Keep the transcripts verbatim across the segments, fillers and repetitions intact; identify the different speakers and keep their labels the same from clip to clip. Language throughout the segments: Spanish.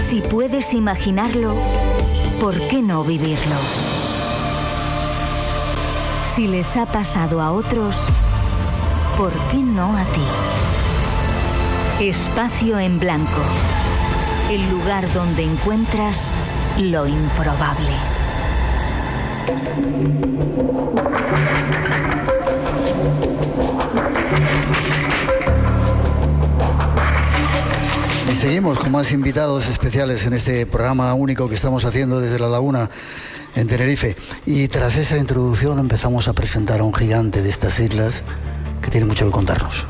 Speaker 1: Si puedes imaginarlo, ¿por qué no vivirlo? Si les ha pasado a otros, ¿por qué no a ti? Espacio en Blanco. El lugar donde encuentras lo improbable.
Speaker 2: Y seguimos con más invitados especiales en este programa único que estamos haciendo desde La Laguna, en Tenerife. Y tras esa introducción empezamos a presentar a un gigante de estas islas que tiene mucho que contarnos.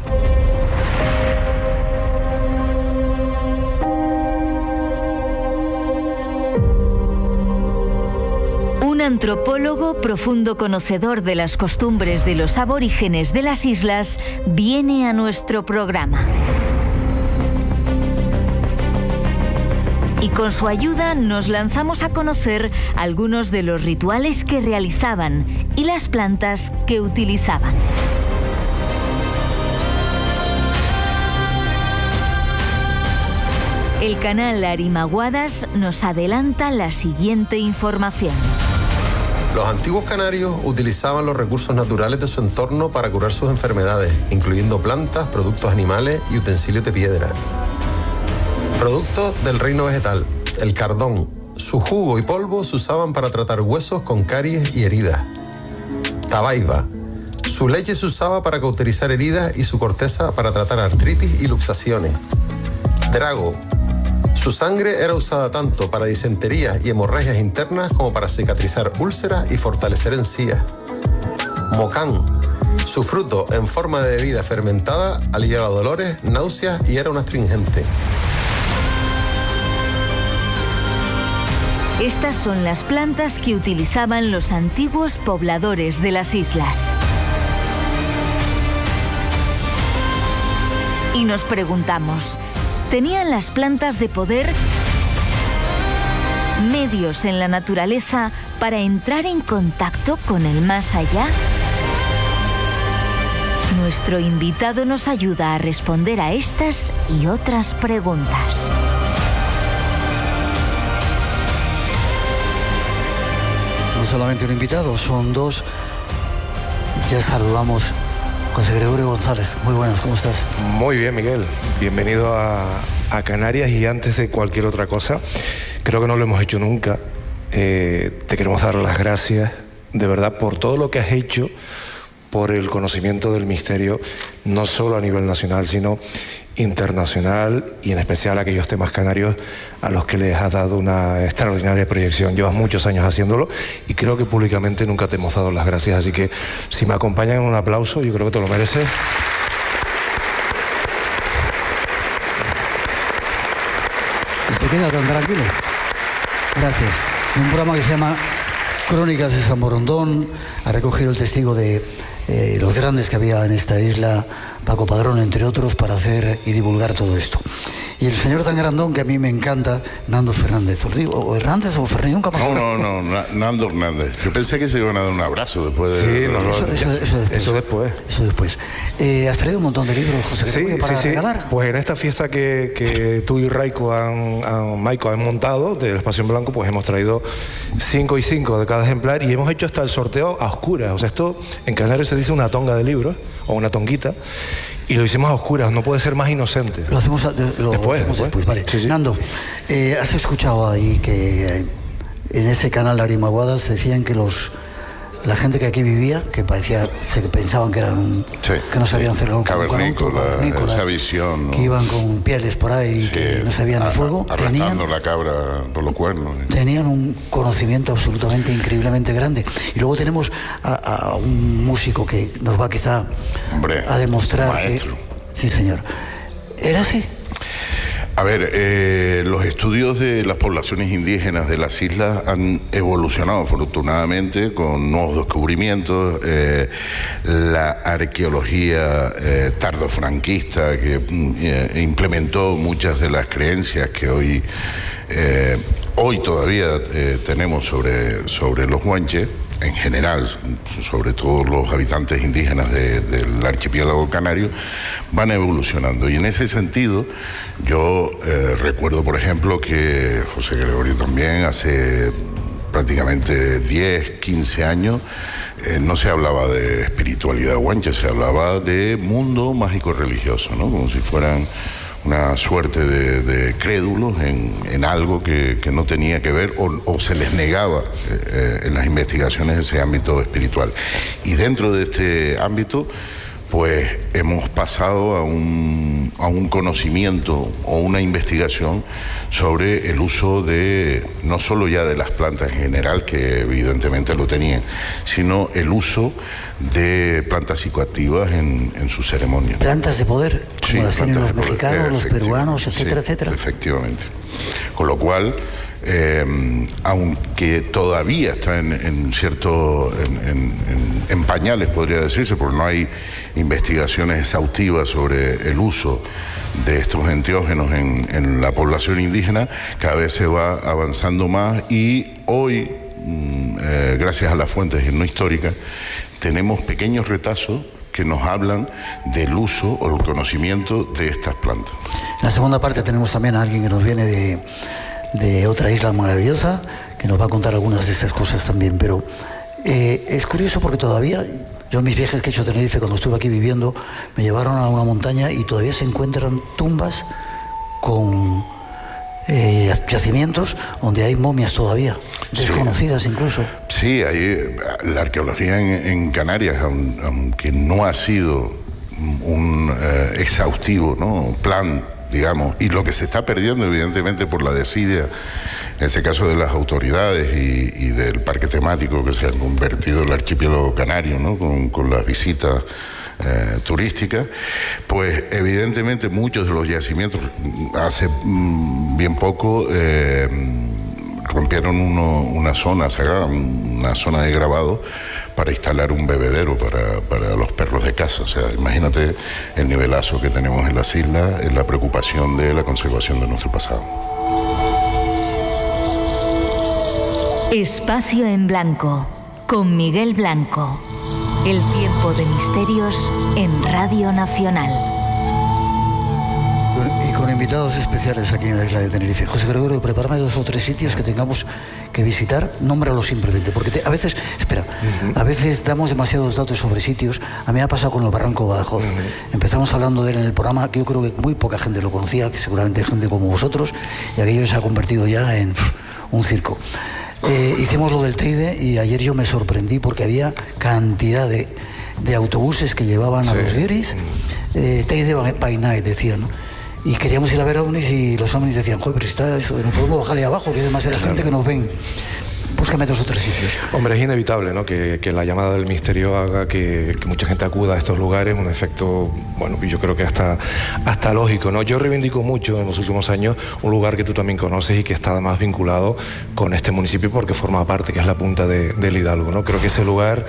Speaker 1: Un antropólogo profundo conocedor de las costumbres de los aborígenes de las islas viene a nuestro programa. Y con su ayuda nos lanzamos a conocer algunos de los rituales que realizaban y las plantas que utilizaban. El canal Arimaguadas nos adelanta la siguiente información.
Speaker 3: Los antiguos canarios utilizaban los recursos naturales de su entorno para curar sus enfermedades, incluyendo plantas, productos animales y utensilios de piedra. Productos del reino vegetal, el cardón. Su jugo y polvo se usaban para tratar huesos con caries y heridas. Tabaiba. Su leche se usaba para cauterizar heridas y su corteza para tratar artritis y luxaciones. Drago. Su sangre era usada tanto para disenterías y hemorragias internas como para cicatrizar úlceras y fortalecer encías. Mocán. Su fruto, en forma de bebida fermentada, aliviaba dolores, náuseas y era un astringente.
Speaker 1: Estas son las plantas que utilizaban los antiguos pobladores de las islas. Y nos preguntamos, ¿tenían las plantas de poder medios en la naturaleza para entrar en contacto con el más allá? Nuestro invitado nos ayuda a responder a estas y otras preguntas.
Speaker 2: No solamente un invitado, son dos. Ya saludamos a José Gregorio González. Muy buenas, ¿cómo estás?
Speaker 4: Muy bien, Miguel. Bienvenido a, a Canarias. Y antes de cualquier otra cosa, creo que no lo hemos hecho nunca. Eh, te queremos dar las gracias, de verdad, por todo lo que has hecho, por el conocimiento del misterio, no solo a nivel nacional, sino internacional, y en especial a aquellos temas canarios a los que les has dado una extraordinaria proyección. Llevas muchos años haciéndolo y creo que públicamente nunca te hemos dado las gracias, así que si me acompañan en un aplauso, yo creo que te lo mereces.
Speaker 2: ¿Se queda tan tranquilo? Gracias. Un programa que se llama Crónicas de San Borondón ha recogido el testigo de eh, los grandes que había en esta isla, Paco Padrón, entre otros, para hacer y divulgar todo esto. Y el señor tan grandón que a mí me encanta, Nando Fernández. ¿Os digo, o Hernández o Fernández? Nunca más.
Speaker 5: No, no, no, Na- Nando Hernández. Yo pensé que se iban a dar un abrazo después de...
Speaker 4: Sí, no, no,
Speaker 2: Eso, eso, eso después.
Speaker 4: Eso después.
Speaker 2: Eso después. Eh, ¿Has traído un montón de libros, José Gregorio,
Speaker 4: Sí,
Speaker 2: para
Speaker 4: sí, sí.
Speaker 2: regalar?
Speaker 4: Pues en esta fiesta que, que tú y Raiko han, han, Maiko han montado del Espacio en Blanco, pues hemos traído cinco y cinco de cada ejemplar y hemos hecho hasta el sorteo a oscuras. O sea, esto en Canarias se dice una tonga de libros o una tonguita. Y lo hicimos a oscuras, no puede ser más inocente.
Speaker 2: Lo hacemos, a- lo
Speaker 4: Después,
Speaker 2: hacemos después,
Speaker 4: después.
Speaker 2: vale.
Speaker 4: Sí, sí.
Speaker 2: Nando, eh, ¿has escuchado ahí que eh, en ese canal de Arimaguadas decían que los la gente que aquí vivía, que parecía, se pensaban que eran,
Speaker 5: Sí,
Speaker 2: que no sabían
Speaker 5: sí.
Speaker 2: hacerlo con
Speaker 5: Cavernícola,
Speaker 2: con cavernícolas,
Speaker 5: esa visión, ¿no?
Speaker 2: que iban con pieles por ahí,
Speaker 5: Sí,
Speaker 2: que no sabían de
Speaker 5: a-
Speaker 2: fuego, tenían,
Speaker 5: arrastrando la cabra por los cuernos.
Speaker 2: tenían un conocimiento absolutamente increíblemente grande. Y luego tenemos a, a un músico que nos va quizá
Speaker 5: Hombre,
Speaker 2: a demostrar
Speaker 5: maestro.
Speaker 2: que... Sí, señor. ¿Era así?
Speaker 5: A ver, eh, los estudios de las poblaciones indígenas de las islas han evolucionado afortunadamente con nuevos descubrimientos. Eh, la arqueología eh, tardofranquista que mm, eh, implementó muchas de las creencias que hoy, eh, hoy todavía eh, tenemos sobre, sobre los guanches, en general, sobre todo los habitantes indígenas de, del archipiélago canario, van evolucionando. Y en ese sentido, yo eh, recuerdo, por ejemplo, que José Gregorio también hace prácticamente diez, quince años, eh, no se hablaba de espiritualidad guanche, se hablaba de mundo mágico religioso, ¿no? Como si fueran una suerte de, de crédulos en, en algo que, que no tenía que ver o, o se les negaba eh, en las investigaciones ese ámbito espiritual. Y dentro de este ámbito, pues hemos pasado a un, a un conocimiento o una investigación sobre el uso de, no solo ya de las plantas en general, que evidentemente lo tenían, sino el uso de plantas psicoactivas en, en sus ceremonias.
Speaker 2: Plantas de poder, como
Speaker 5: sí,
Speaker 2: las tienen los mexicanos, los peruanos, etcétera,
Speaker 5: sí,
Speaker 2: etcétera.
Speaker 5: Efectivamente. Con lo cual, eh, aunque todavía está en, en cierto, en, en, en, en pañales, podría decirse, porque no hay investigaciones exhaustivas sobre el uso de estos enteógenos en, en la población indígena, cada vez se va avanzando más y hoy, eh, gracias a las fuentes no históricas, tenemos pequeños retazos que nos hablan del uso o el conocimiento de estas plantas.
Speaker 2: En la segunda parte tenemos también a alguien que nos viene de, de otra isla maravillosa, que nos va a contar algunas de estas cosas también, pero eh, es curioso porque todavía, yo en mis viajes que he hecho a Tenerife, cuando estuve aquí viviendo, me llevaron a una montaña y todavía se encuentran tumbas con eh, yacimientos donde hay momias todavía, desconocidas, sí, incluso.
Speaker 5: Sí, hay, la arqueología en, en Canarias, aunque no ha sido un eh, exhaustivo, ¿no?, plan, digamos, y lo que se está perdiendo evidentemente por la desidia, en este caso de las autoridades y, y del parque temático que se ha convertido en el archipiélago canario, ¿no?, con, con las visitas eh, turísticas, pues evidentemente muchos de los yacimientos hace mm, bien poco eh, rompieron uno, una zona sagrada, una zona de grabado para instalar un bebedero para, para los perros de caza. O sea, imagínate el nivelazo que tenemos en las islas, en la preocupación de la conservación de nuestro pasado.
Speaker 1: Espacio en Blanco, con Miguel Blanco. El tiempo de misterios en Radio Nacional.
Speaker 2: Y con invitados especiales aquí en la isla de Tenerife. José Gregorio, prepárame dos o tres sitios que tengamos que visitar, nómbralos simplemente, porque te, a veces, espera, uh-huh. a veces damos demasiados datos sobre sitios. A mí me ha pasado con el Barranco Badajoz. Uh-huh. Empezamos hablando de él en el programa, que yo creo que muy poca gente lo conocía, que seguramente hay gente como vosotros, y aquello se ha convertido ya en pff, un circo. Eh, hicimos lo del Teide y ayer yo me sorprendí porque había cantidad de, de autobuses que llevaban sí. a los guiris, eh, Teide by night decían, ¿no? Y queríamos ir a ver ovnis y los ovnis decían, joder, pero si está eso, no podemos bajar de abajo, que hay demasiada claro. gente que nos ven. Búscame dos o tres sitios.
Speaker 4: Hombre, es inevitable, ¿no?, que, que la llamada del misterio haga que, que mucha gente acuda a estos lugares, un efecto, bueno, yo creo que hasta, hasta lógico, ¿no? Yo reivindico mucho en los últimos años un lugar que tú también conoces y que está además vinculado con este municipio porque forma parte, que es la punta de, del Hidalgo, ¿no? Creo que ese lugar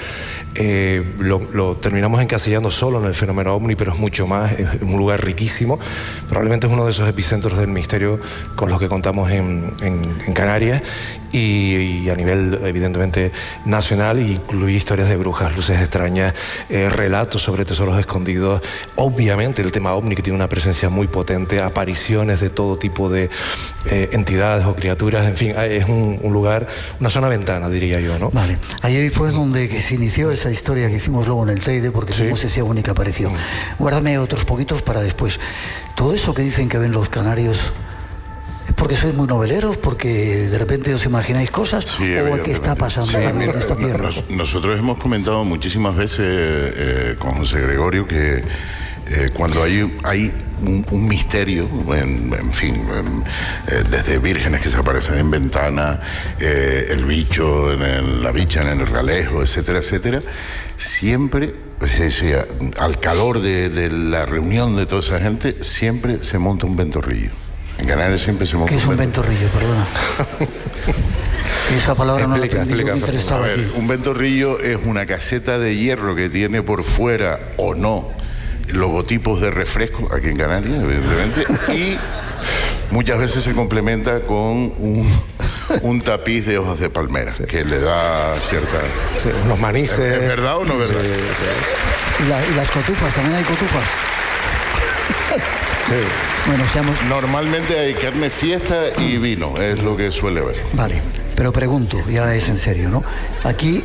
Speaker 4: eh, lo, lo terminamos encasillando solo en el fenómeno ovni, pero es mucho más, es un lugar riquísimo, probablemente es uno de esos epicentros del misterio con los que contamos en, en, en Canarias y, y a nivel evidentemente nacional, incluye historias de brujas, luces extrañas, eh, relatos sobre tesoros escondidos, obviamente el tema ovni que tiene una presencia muy potente, apariciones de todo tipo de eh, entidades o criaturas, en fin, es un, un lugar, una zona ventana, diría yo, ¿no?
Speaker 2: Vale, ahí fue donde se inició esa historia que hicimos luego en el Teide, porque sí. fuimos ese ovni que apareció. Mm. Guárdame otros poquitos para después. Todo eso que dicen que ven los canarios, ¿es porque sois muy noveleros? ¿Porque de repente os imagináis cosas? Sí, ¿o qué está pasando sí,
Speaker 5: mira,
Speaker 2: en esta tierra?
Speaker 5: Nos, nosotros hemos comentado muchísimas veces eh, con José Gregorio que eh, cuando hay, hay un, un misterio, en, en fin, en, eh, desde vírgenes que se aparecen en ventana, eh, el bicho, en el, la bicha en el ralejo, etcétera, etcétera, siempre, pues, decía, al calor de, de la reunión de toda esa gente, siempre se monta un ventorrillo. En Canarias siempre se monta.
Speaker 2: ¿Qué es un ventorrillo? Perdona. Esa palabra no la aprendí.
Speaker 5: A ver, un ventorrillo es una caseta de hierro que tiene por fuera o no logotipos de refresco, aquí en Canarias, evidentemente, y muchas veces se complementa con un, un tapiz de hojas de palmera, sí, que le da cierta...
Speaker 4: Sí, unos manices.
Speaker 5: ¿Es, es verdad o no es verdad? Sí,
Speaker 2: sí. ¿Y, la, y las cotufas, también hay cotufas.
Speaker 5: Sí.
Speaker 2: Bueno, seamos...
Speaker 5: Normalmente hay carne, fiesta y vino, es lo que suele haber.
Speaker 2: Vale, pero pregunto, ya es en serio, ¿no? Aquí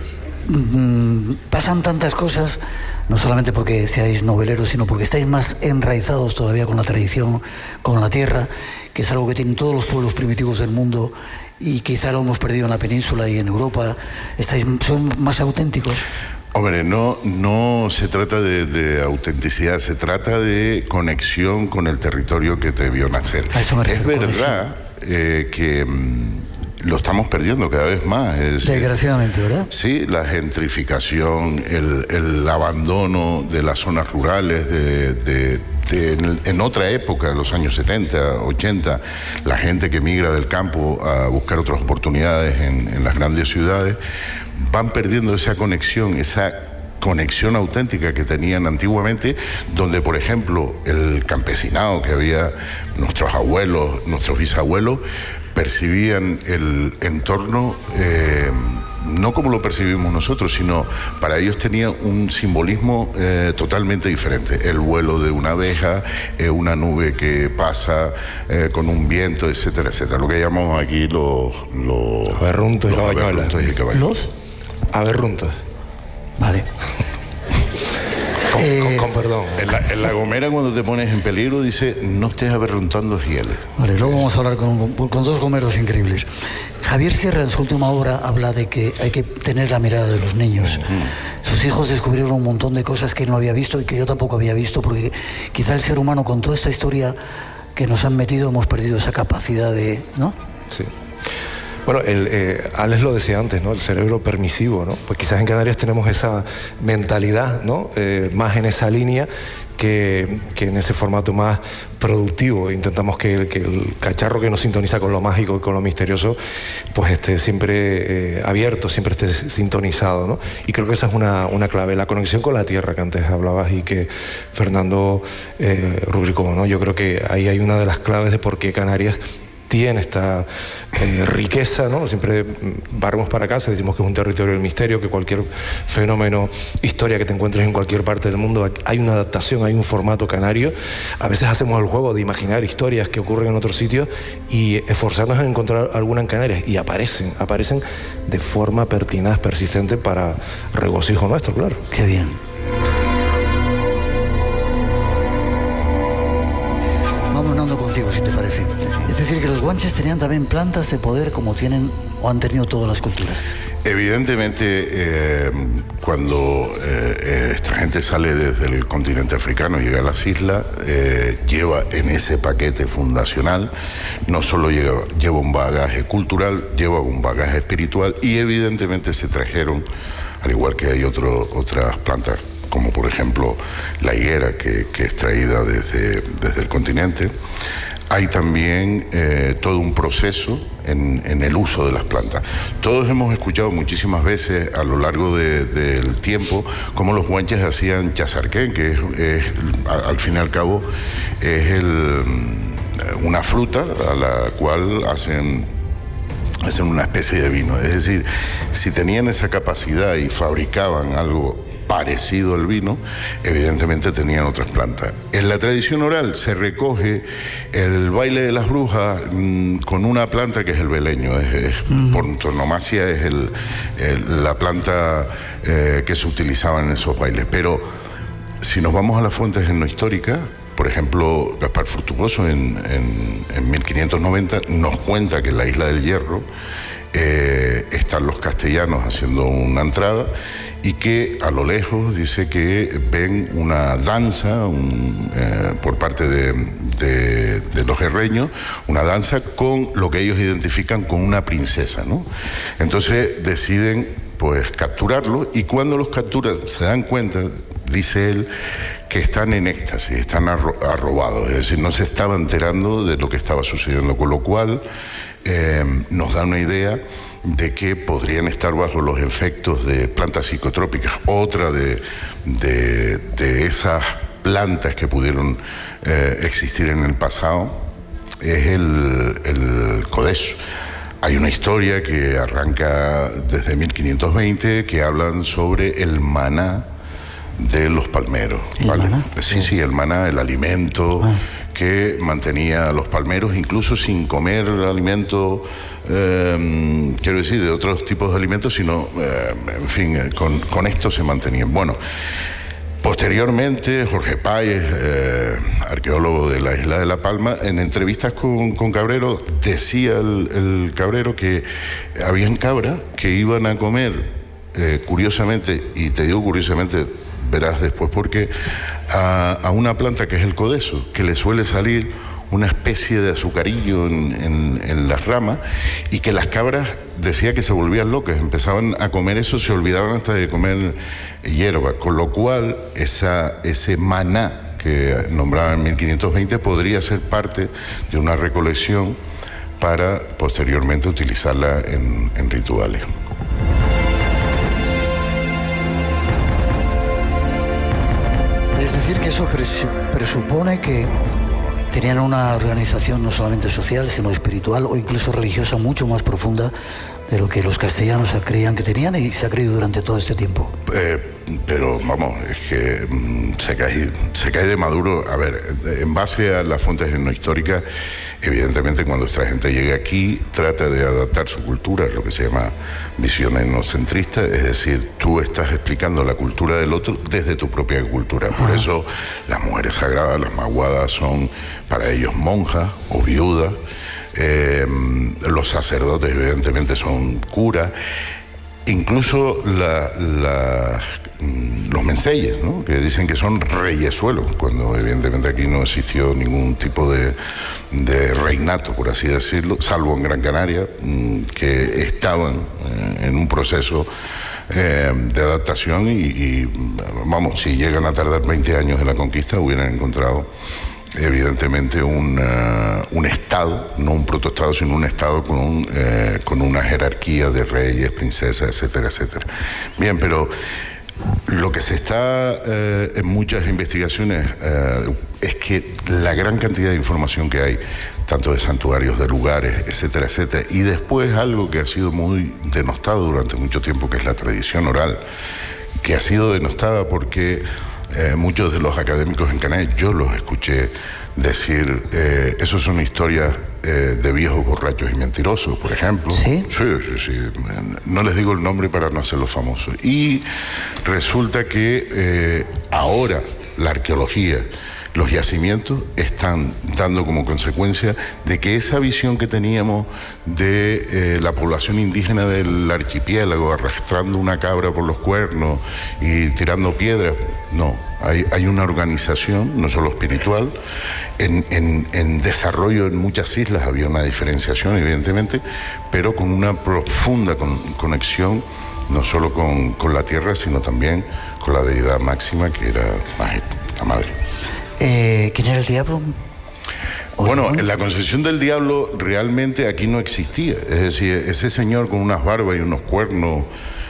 Speaker 2: mmm, pasan tantas cosas, no solamente porque seáis noveleros, sino porque estáis más enraizados todavía con la tradición, con la tierra, que es algo que tienen todos los pueblos primitivos del mundo y quizá lo hemos perdido en la península y en Europa. Estáis, ¿son más auténticos?
Speaker 5: Hombre, no, no se trata de, de autenticidad, se trata de conexión con el territorio que te vio nacer.
Speaker 2: A eso me refiero,
Speaker 5: es verdad eh, que mmm, lo estamos perdiendo cada vez más. Es,
Speaker 2: Desgraciadamente, ¿verdad?
Speaker 5: Sí, la gentrificación, el, el abandono de las zonas rurales, de, de, de, en, en otra época, en los años setenta, ochenta, la gente que migra del campo a buscar otras oportunidades en, en las grandes ciudades, van perdiendo esa conexión, esa conexión auténtica que tenían antiguamente, donde, por ejemplo, el campesinado que había, nuestros abuelos, nuestros bisabuelos, percibían el entorno eh, no como lo percibimos nosotros, sino para ellos tenía un simbolismo eh, totalmente diferente. El vuelo de una abeja, eh, una nube que pasa eh, con un viento, etcétera, etcétera. Lo que llamamos aquí los... Los
Speaker 4: aberruntos y cabañuelas.
Speaker 2: ¿Los?
Speaker 4: Aberruntos.
Speaker 2: Vale.
Speaker 4: Con,
Speaker 2: eh,
Speaker 4: con, con perdón.
Speaker 5: En la, en la Gomera, cuando te pones en peligro, dice, no estés aberruntando hieles.
Speaker 2: Vale, luego vamos a hablar con, con dos gomeros increíbles. Javier Sierra, en su última obra, habla de que hay que tener la mirada de los niños. Uh-huh. Sus hijos descubrieron un montón de cosas que él no había visto y que yo tampoco había visto, porque quizá el ser humano, con toda esta historia que nos han metido, hemos perdido esa capacidad de... ¿no?
Speaker 4: Sí. Bueno, el, eh, Alex lo decía antes, ¿no? El cerebro permisivo, ¿no? Pues quizás en Canarias tenemos esa mentalidad, ¿no? Eh, más en esa línea que, que en ese formato más productivo. Intentamos que, que el cacharro que nos sintoniza con lo mágico y con lo misterioso, pues esté siempre eh, abierto, siempre esté sintonizado, ¿no? Y creo que esa es una, una clave, la conexión con la tierra que antes hablabas y que Fernando eh, rubricó, ¿no? Yo creo que ahí hay una de las claves de por qué Canarias tiene esta eh, riqueza, ¿no? Siempre barremos para casa, decimos que es un territorio del misterio, que cualquier fenómeno, historia que te encuentres en cualquier parte del mundo, hay una adaptación, hay un formato canario. A veces hacemos el juego de imaginar historias que ocurren en otros sitios y esforzarnos en encontrar alguna en Canarias, y aparecen, aparecen de forma pertinaz, persistente, para regocijo nuestro, claro.
Speaker 2: Qué bien. Vamos andando contigo, si te parece. Es decir, que los guanches tenían también plantas de poder como tienen o han tenido todas las culturas.
Speaker 5: Evidentemente, eh, cuando eh, esta gente sale desde el continente africano y llega a las islas, eh, lleva en ese paquete fundacional, no solo lleva, lleva un bagaje cultural, lleva un bagaje espiritual, y evidentemente se trajeron, al igual que hay otro, otras plantas, como por ejemplo la higuera, que, que es traída desde, desde el continente. Hay también eh, todo un proceso en, en el uso de las plantas. Todos hemos escuchado muchísimas veces a lo largo de, del tiempo cómo los guanches hacían chazarquén, que es, es al fin y al cabo es el, una fruta a la cual hacen, hacen una especie de vino. Es decir, si tenían esa capacidad y fabricaban algo parecido al vino, evidentemente tenían otras plantas. En la tradición oral se recoge el baile de las brujas mmm, con una planta que es el beleño, es, es, mm. por antonomasia es el, el, la planta eh, que se utilizaba en esos bailes. Pero si nos vamos a las fuentes etnohistóricas, por ejemplo, Gaspar Fructuoso en, en, en mil quinientos noventa nos cuenta que en la Isla del Hierro eh, están los castellanos haciendo una entrada y que a lo lejos dice que ven una danza un, eh, por parte de, de, de los herreños, una danza con lo que ellos identifican con una princesa, ¿no? Entonces deciden pues capturarlo, y cuando los capturan se dan cuenta, dice él, que están en éxtasis, están arro arrobados, es decir, no se estaba enterando de lo que estaba sucediendo, con lo cual eh, nos da una idea de que podrían estar bajo los efectos de plantas psicotrópicas. Otra de, de, de esas plantas que pudieron eh, existir en el pasado es el, el codeso. hay una historia que arranca desde mil quinientos veinte que hablan sobre el maná de los palmeros.
Speaker 2: ¿El
Speaker 5: ¿vale?
Speaker 2: maná?
Speaker 5: Sí, sí, el maná, el alimento ah. que mantenía a los palmeros, incluso sin comer alimento, eh, quiero decir, de otros tipos de alimentos, sino, eh, en fin, con, con esto se mantenían. Bueno, posteriormente, Jorge Páez, eh, arqueólogo de la isla de La Palma, en entrevistas con, con Cabrero, decía el, el Cabrero que habían cabras que iban a comer, eh, curiosamente, y te digo curiosamente, verás después, porque a, a una planta que es el codeso, que le suele salir una especie de azucarillo en, en, en las ramas, y que las cabras, decía que se volvían locas, empezaban a comer eso, se olvidaban hasta de comer hierba, con lo cual esa, ese maná que nombraba en mil quinientos veinte podría ser parte de una recolección para posteriormente utilizarla en, en rituales.
Speaker 2: Es decir, que eso presupone que tenían una organización no solamente social, sino espiritual o incluso religiosa mucho más profunda de lo que los castellanos creían que tenían y se ha creído durante todo este tiempo.
Speaker 5: Eh, pero vamos, es que mmm, se, cae, se cae de maduro. A ver, en base a las fuentes etnohistóricas, evidentemente cuando esta gente llegue aquí trata de adaptar su cultura, lo que se llama visión etnocentrista, es decir, tú estás explicando la cultura del otro desde tu propia cultura. Por Ajá. eso las mujeres sagradas, las maguadas, son para ellos monjas o viudas. Eh, los sacerdotes evidentemente son curas, incluso la, la, los menseyes, ¿no? Que dicen que son reyesuelos, cuando evidentemente aquí no existió ningún tipo de, de reinato, por así decirlo, salvo en Gran Canaria, que estaban eh, en un proceso eh, de adaptación y, y vamos, si llegan a tardar veinte años en la conquista hubieran encontrado evidentemente un, uh, un estado, no un protoestado, sino un estado con, un, eh, con una jerarquía de reyes, princesas, etcétera, etcétera. Bien, pero lo que se está eh, en muchas investigaciones eh, es que la gran cantidad de información que hay, tanto de santuarios, de lugares, etcétera, etcétera, y después algo que ha sido muy denostado durante mucho tiempo, que es la tradición oral, que ha sido denostada porque Eh, muchos de los académicos en Canarias, yo los escuché decir, eh, eso son historias eh, de viejos borrachos y mentirosos, por ejemplo.
Speaker 2: ¿Sí?
Speaker 5: Sí, sí, sí. No les digo el nombre para no hacerlos famosos. Y resulta que eh, ahora la arqueología, los yacimientos están dando como consecuencia de que esa visión que teníamos de eh, la población indígena del archipiélago arrastrando una cabra por los cuernos y tirando piedras, no, hay, hay una organización, no solo espiritual, en, en, en desarrollo en muchas islas había una diferenciación evidentemente, pero con una profunda con, conexión no solo con, con la tierra, sino también con la deidad máxima que era la madre.
Speaker 2: Eh, ¿Quién era el diablo?
Speaker 5: Bueno, en la concepción del diablo realmente aquí no existía. Es decir, ese señor con unas barbas y unos cuernos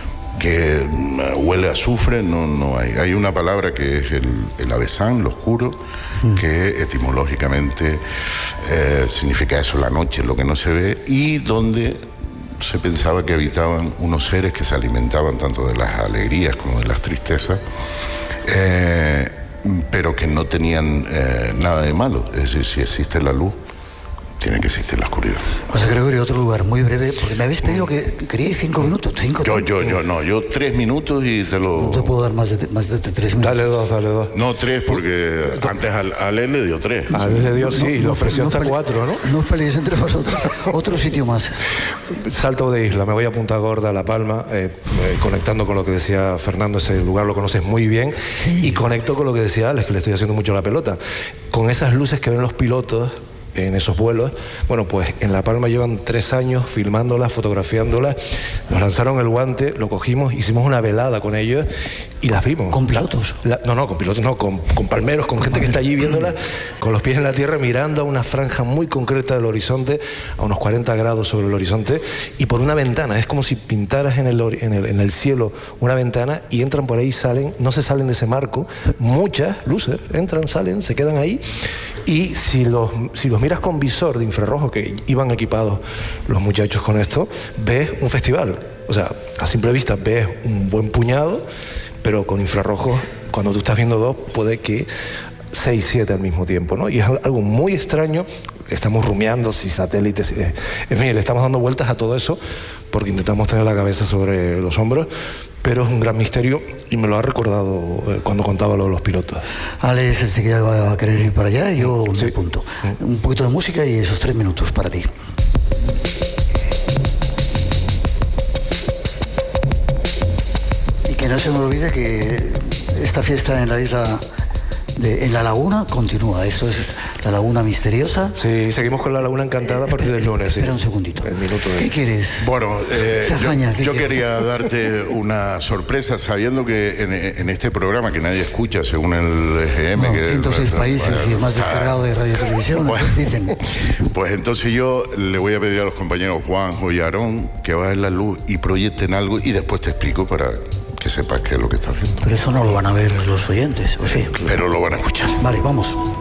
Speaker 5: que huele a azufre, no, no hay. Hay una palabra que es el, el avesán, lo oscuro, mm. que etimológicamente eh, significa eso, la noche, lo que no se ve, y donde se pensaba que habitaban unos seres que se alimentaban tanto de las alegrías como de las tristezas. Eh, pero que no tenían eh, nada de malo. Es decir, si existe la luz, tiene que existir la oscuridad.
Speaker 2: José Gregorio, otro lugar muy breve, porque me habéis pedido que queríais cinco minutos. Cinco,
Speaker 5: yo, yo, yo, no, yo tres minutos y te lo...
Speaker 2: No te puedo dar más de, más de tres minutos.
Speaker 4: Dale dos, dale dos.
Speaker 5: No, tres, porque ¿Tú? antes al, al él le dio tres.
Speaker 4: A él le dio, sí, no, y le ofreció no, hasta no cuatro, ¿no?
Speaker 2: No os peleéis entre vosotros. Otro sitio más.
Speaker 4: Salto de isla, me voy a Punta Gorda, La Palma, eh, eh, conectando con lo que decía Fernando, ese lugar lo conoces muy bien, sí. Y conecto con lo que decía Alex, que le estoy haciendo mucho la pelota. Con esas luces que ven los pilotos en esos vuelos, bueno, pues en La Palma llevan tres años filmándolas, fotografiándolas, nos lanzaron el guante, lo cogimos, hicimos una velada con ellos y las vimos.
Speaker 2: ¿Con pilotos?
Speaker 4: La, la, no, no, con pilotos no, con, con palmeros, con, con gente palmeros. Que está allí viéndolas, con los pies en la tierra, mirando a una franja muy concreta del horizonte, a unos cuarenta grados sobre el horizonte, y por una ventana, es como si pintaras en el, en el, en el cielo una ventana y entran por ahí, salen, no se salen de ese marco, muchas luces, entran, salen, se quedan ahí, Y si los, si los miras con visor de infrarrojo, que iban equipados los muchachos con esto, ves un festival. O sea, a simple vista ves un buen puñado, pero con infrarrojos, cuando tú estás viendo dos, puede que seis, siete al mismo tiempo, ¿no? Y es algo muy extraño. Estamos rumiando si satélites... Eh, en fin, le estamos dando vueltas a todo eso porque intentamos tener la cabeza sobre los hombros, pero es un gran misterio y me lo ha recordado eh, cuando contaba lo de los pilotos.
Speaker 2: Alex enseguida va a querer ir para allá y yo
Speaker 4: Sí.
Speaker 2: me apunto. Un poquito de música y esos tres minutos para ti. Y que no se me olvide que esta fiesta en la isla, de, en la laguna, continúa. Esto es la Laguna Misteriosa.
Speaker 4: Sí, seguimos con la Laguna Encantada a partir del lunes.
Speaker 2: Espera
Speaker 4: sí.
Speaker 2: un segundito.
Speaker 4: El minuto de...
Speaker 2: ¿Qué quieres?
Speaker 5: Bueno, eh, yo,
Speaker 2: Sajaña, ¿qué
Speaker 5: yo
Speaker 2: quieres?
Speaker 5: quería darte una sorpresa sabiendo que en, en este programa que nadie escucha, según el E G M...
Speaker 2: No,
Speaker 5: que,
Speaker 2: ciento seis países y el más descargado de radio y televisión,
Speaker 5: Bueno.
Speaker 2: dicen.
Speaker 5: Pues entonces yo le voy a pedir a los compañeros Juanjo y Aarón que bajen la luz y proyecten algo y después te explico para que sepas qué es lo que estás viendo.
Speaker 2: Pero eso no lo van a ver los oyentes, ¿o sí?
Speaker 5: Pero lo van a escuchar.
Speaker 2: Vale, vamos.